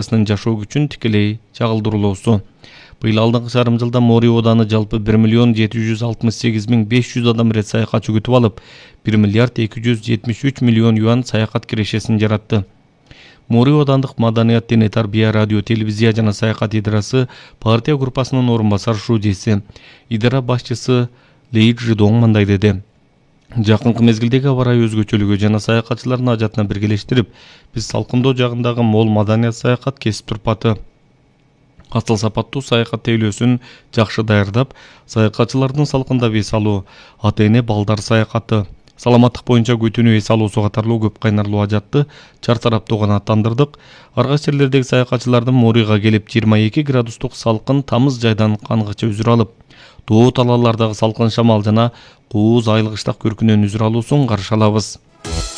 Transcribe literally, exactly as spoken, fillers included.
базасынын жашоо күчүн тикелей чагылдырулуусу. Быйыл алдыңкы жарым жылда Мори ооданы жалпы бир миллион жети жүз алтымыш сегиз миң беш жүз адам рет саякатчы күтүп алып, бир миллиард эки жүз жетимиш үч миллион юан саякат кирешесин жаратты. Мори оодандык маданият, дене тарбия, радио, телевизия жана саякат идарасы партия группасынын орун басар шуудеси, идара башчысы Лейд Жидоң мындай деди. Жакынкы мезгилдеги аба ырайы өзгөчөлүгү жана саякатчылардын ажатына биргелештирип, биз салкындоо жагындагы мол маданият саякат кесип турпаты, асыл сапаттуу саякат тейлөөсүн жакшы даярдап, саякатчылардын салкындап эс алуу, ата-эне балдар саякаты, саламаттык боюнча күтүүнү эс алуусу катарлуу көп кайнарлуу ажатты чар тараптуу канааттандырдык. Аргас жерлердеги саякатчылардын Морига келип жыйырма эки градустук салкын тамыз жайдан кангыча үзүр алып, доо талаалардагы салкын шамал жана кууз айлык ыштак көркүнөн үзүр алуусун каршы алабыз.